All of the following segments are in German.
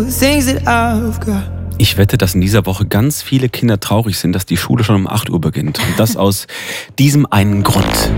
Ich wette, dass in dieser Woche ganz viele Kinder traurig sind, dass die Schule schon um 8 Uhr beginnt. Und das aus diesem einen Grund.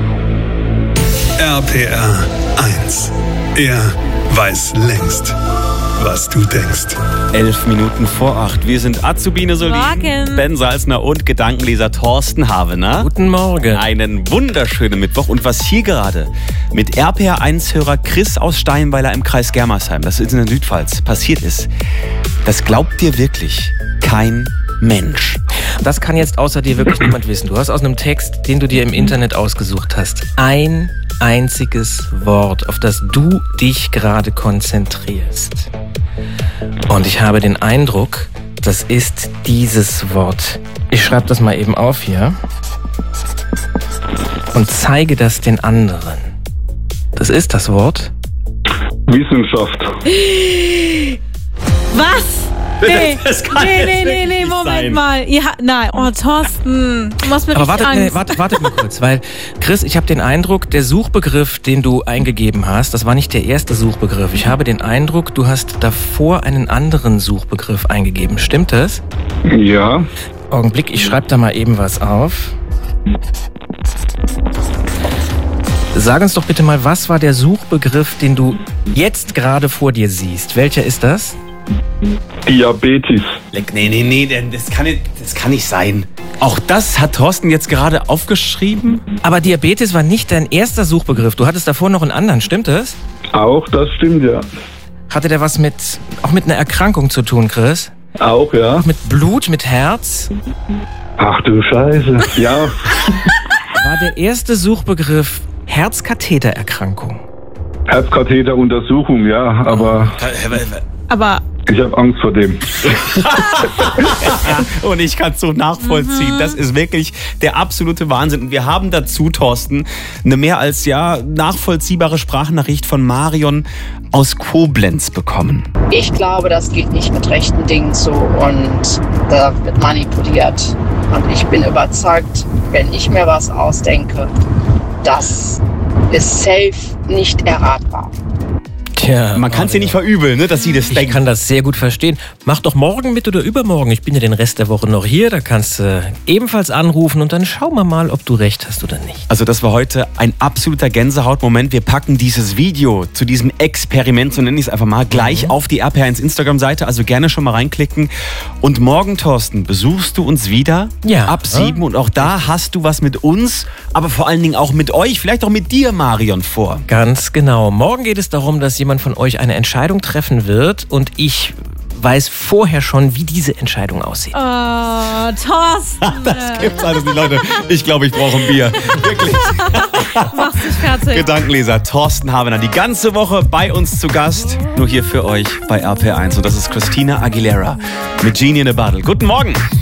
RPR 1. Er weiß längst, was du denkst. 11 Minuten vor 8. Wir sind Azubine Solin, Ben Salzner und Gedankenleser Thorsten Havener. Guten Morgen. Einen wunderschönen Mittwoch. Und was hier gerade mit RPR 1-Hörer Chris aus Steinweiler im Kreis Germersheim, das ist in der Südpfalz, passiert ist, das glaubt dir wirklich kein Mensch. Das kann jetzt außer dir wirklich niemand wissen. Du hast aus einem Text, den du dir im Internet ausgesucht hast, ein einziges Wort, auf das du dich gerade konzentrierst. Und ich habe den Eindruck, das ist dieses Wort. Ich schreibe das mal eben auf hier und zeige das den anderen. Das ist das Wort Wissenschaft. Was? Nee, Das kann nee, Moment sein. mal. Ja, nein, oh Thorsten, du machst mir Aber richtig Angst. wartet mal kurz, weil, Chris, ich habe den Eindruck, der Suchbegriff, den du eingegeben hast, das war nicht der erste Suchbegriff. Ich habe den Eindruck, du hast davor einen anderen Suchbegriff eingegeben. Stimmt das? Ja. Augenblick, ich schreibe da mal eben was auf. Sag uns doch bitte mal, was war der Suchbegriff, den du jetzt gerade vor dir siehst? Welcher ist das? Diabetes. Nee, das kann nicht sein. Auch das hat Thorsten jetzt gerade aufgeschrieben? Aber Diabetes war nicht dein erster Suchbegriff. Du hattest davor noch einen anderen, stimmt das? Auch, das stimmt, ja. Hatte der was auch mit einer Erkrankung zu tun, Chris? Auch, ja. Mit Blut, mit Herz? Ach du Scheiße. Ja. War der erste Suchbegriff Herzkathetererkrankung? Herzkatheteruntersuchung, ja. Aber Aber ich habe Angst vor dem. Und ich kann es so nachvollziehen. Das ist wirklich der absolute Wahnsinn. Und wir haben dazu, Thorsten, eine mehr als nachvollziehbare Sprachnachricht von Marion aus Koblenz bekommen. Ich glaube, das geht nicht mit rechten Dingen zu und da wird manipuliert. Und ich bin überzeugt, wenn ich mir was ausdenke, das ist safe nicht erratbar. Tja, Man kann es dir nicht verübeln, ne, dass sie das ich denkt. kann das sehr gut verstehen. Mach doch morgen mit oder übermorgen. Ich bin ja den Rest der Woche noch hier. Da kannst du ebenfalls anrufen und dann schauen wir mal, ob du recht hast oder nicht. Also das war heute ein absoluter Gänsehautmoment. Wir packen dieses Video zu diesem Experiment, so nenne ich es einfach mal, gleich auf die RPR1 Instagram-Seite. Also gerne schon mal reinklicken. Und morgen, Thorsten, besuchst du uns wieder Ja. ab 7. Und auch da hast du was mit uns, aber vor allen Dingen auch mit euch, vielleicht auch mit dir, Marion, vor. Ganz genau. Morgen geht es darum, dass jemand von euch eine Entscheidung treffen wird und ich weiß vorher schon, wie diese Entscheidung aussieht. oh, Thorsten, Das gibt's alles nicht, Leute. Ich glaube, ich brauche ein Bier. Wirklich. machst dich fertig. Gedankenleser Thorsten Havener, die ganze Woche bei uns zu Gast. Nur hier für euch bei RPR1. Und das ist Christina Aguilera mit Genie in a Bottle. Guten Morgen.